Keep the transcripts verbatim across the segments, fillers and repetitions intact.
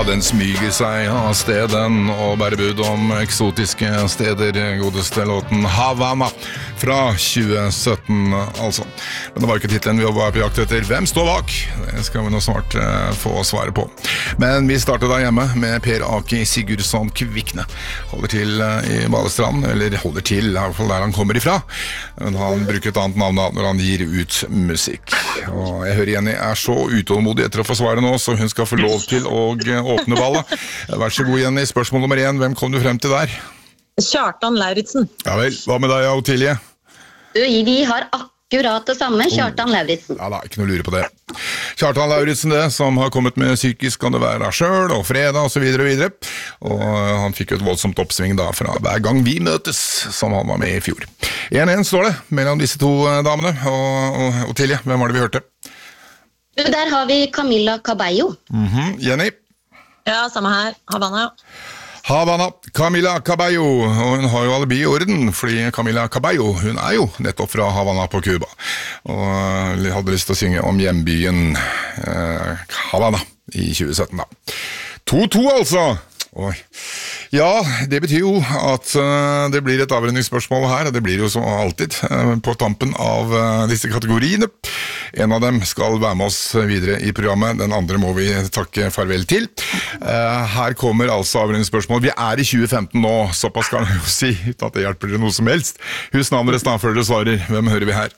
den smyger seg av steden og bærer bud om eksotiske steder. Godeste låten Havana fra tjue sytten, altså. Men det var ikke titlen vi var på jakt etter. Hvem står bak? Det skal vi nå snart uh, få svaret på. Men vi starter da hjemme med Per Aki Sigurdsson Kvikne. Holder til uh, i Balestrand, eller holder til, i hvert fall der han kommer ifra. Men han bruker et annet navn da, når han gir ut musikk. Og jeg hører Jenny er så utålmodig etter å få svare nå, så hun skal få lov til å åpne ballet. Vær så god, Jenny. Spørsmål nummer én, hvem kom du frem til der? Kjartan Lauritzen. Ja vel, hva med deg, Otilie? Vi har akkurat det samme, Kjartan Lauritzen. Ja, da, ikke noe lure på det. Kjartan Lauritzen, det, som har kommet med Psykisk kan det være selv, og Fredag, og så videre og videre. Og han fikk jo et voldsomt oppsving da, fra Hver gang vi møtes, som han var med i fjor. en en står det, mellom disse to damene. Og, og Otilie, hvem var det vi hørte? Der har vi Camila Cabello. Mhm, Jenny? Ja, samme her. Havana. Havana, Camila Cabello, og hun har jo alibi i orden, fordi Camila Cabello, hun er jo nettopp fra Havana på Cuba, og hadde lyst til å synge om hjembyen eh, Havana i tjue sytten da. to to altså! Oi. Ja, det betyr jo at uh, det blir et avrundingsspørsmål her, og det blir jo som alltid uh, på tampen av uh, disse kategoriene. En av dem skal være med oss videre i programmet, den andre må vi takke farvel til. Uh, her kommer altså avrundingsspørsmål. Vi er i tjue femten nå, såpass kan jeg jo si, uten at det hjelper dere noe som helst. Husk navnet resten før dere svarer. Hvem hører vi her?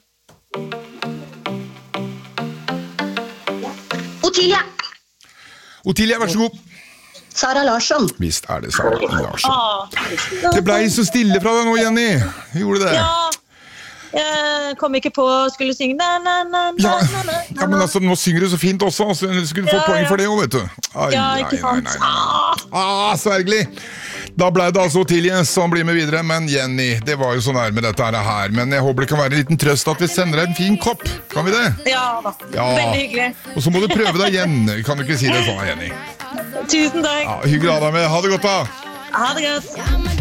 Otilia. Otilia, vær så god. Sara Larsson. Visst er det Sara Larsson. Det ble så stille fra deg nå, Jenny. Gjorde det? Ja, jeg kom ikke på å skulle synge na, na, na, na, Ja, na, na, ja, men altså, nå synger du så fint også, så du skulle få Ja, poeng ja. for det også, vet du. Ai, Ja, nei, ikke nei, sant. nei, nei. Ah, svergelig. Da ble det altså Otilie som blir med videre, men Jenny, det var jo så nærme dette her, men jeg håper det kan være en liten trøst at vi sender deg en fin kopp. Kan vi det? Ja da, Ja. veldig hyggelig. Og så må du prøve deg igjen. Kan du ikke si det sånn, Jenny? Tusen takk. Ja, hyggelig å ha deg med. Ha det godt da. Ha det godt.